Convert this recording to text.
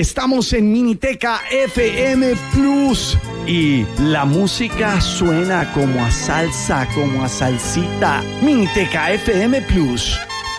Estamos en Miniteca FM Plus y la música suena como a salsa, como a salsita. Miniteca FM Plus.